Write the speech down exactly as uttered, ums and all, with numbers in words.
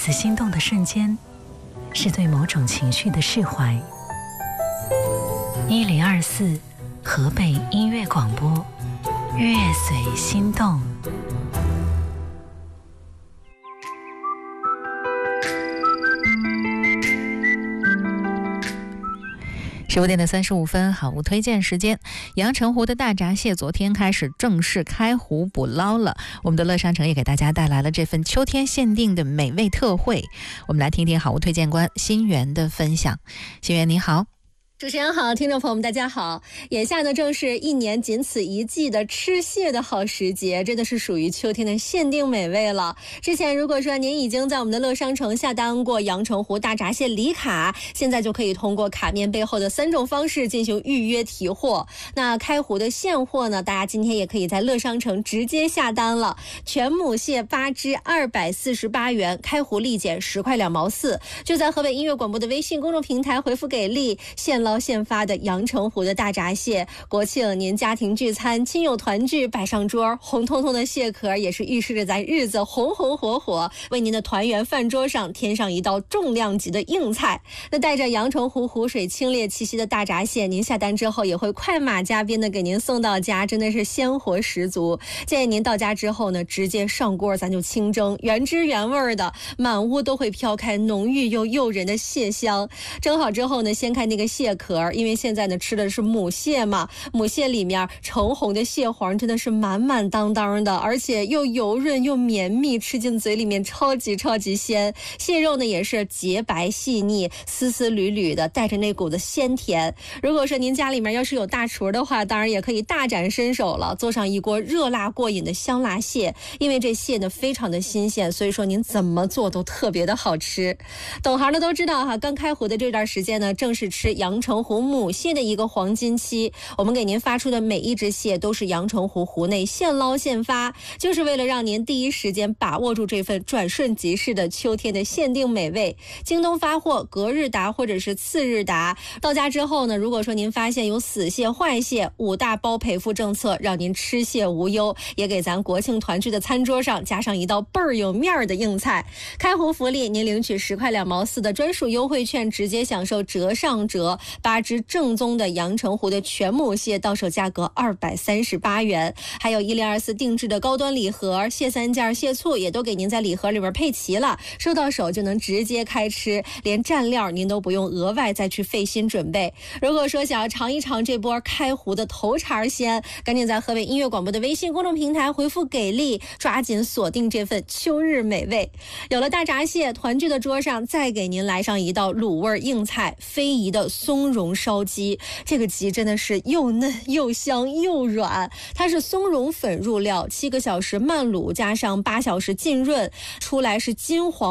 次心动的瞬间，是对某种情绪的释怀。一零二四河北音乐广播，乐随心动。十五点的三十五分，好物推荐时间。阳澄湖的大闸蟹昨天开始正式开湖捕捞了，我们的乐商城也给大家带来了这份秋天限定的美味特惠。我们来听听好物推荐官新源的分享。新源你好。 主持人好，听众朋友们大家好。眼下呢正是一年仅此一季的吃蟹的好时节，真的是属于秋天的限定美味了。之前如果说您已经在我们的乐商城下单过阳澄湖大闸蟹礼卡，现在就可以通过卡面背后的三种方式进行预约提货。那开湖的现货呢，大家今天也可以在乐商城直接下单了。全母蟹八只二百四十八元，开湖立减十块两毛四，就在河北音乐广播的微信公众平台回复给力，现捞现发的阳澄湖的大闸蟹，国庆您家庭聚餐亲友团聚摆上桌，红彤彤的蟹壳也是预示着咱日子红红火火，为您的团圆饭桌上添上一道重量级的硬菜。那带着阳澄湖湖水清冽气息的大闸蟹，您下单之后也会快马加鞭的给您送到家，真的是鲜活十足。建议您到家之后呢，直接上锅咱就清蒸，原汁原味的，满屋都会飘开浓郁又诱人的蟹香。蒸好之后呢，掀开那个蟹壳，因为现在呢吃的是母蟹嘛，母蟹里面橙红的蟹黄真的是满满当当的，而且又油润又绵密，吃进嘴里面超级超级鲜。蟹肉呢也是洁白细腻，丝丝缕缕的，带着那股子鲜甜。如果说您家里面要是有大厨的话，当然也可以大展身手了，做上一锅热辣过瘾的香辣蟹。因为这蟹呢非常的新鲜，所以说您怎么做都特别的好吃。懂行的都知道哈，刚开湖的这段时间呢，正是吃阳澄湖母蟹的一个黄金期。我们给您发出的每一只蟹都是阳澄湖湖内现捞现发，就是为了让您第一时间把握住这份转瞬即逝的秋天的限定美味。京东发货，隔日达或者是次日达。到家之后呢，如果说您发现有死蟹坏蟹，五大包赔付政策，让您吃蟹无忧，也给咱国庆团聚的餐桌上加上一道倍儿有面儿的硬菜。开湖福利，您领取十块两毛四的专属优惠券，直接享受折上折，八只正宗的阳澄湖的全母蟹到手价格二百三十八元，还有一零二四定制的高端礼盒，蟹三件蟹醋也都给您在礼盒里边配齐了，收到手就能直接开吃，连蘸料您都不用额外再去费心准备。如果说想要尝一尝这波开湖的头茬鲜，赶紧在河北音乐广播的微信公众平台回复给力，抓紧锁定这份秋日美味。有了大闸蟹，团聚的桌上再给您来上一道卤味硬菜，非遗的松茸烧鸡。这个鸡真的是又嫩又香又软，它是松茸粉入料，七个小时慢卤加上八小时浸润，出来是金黄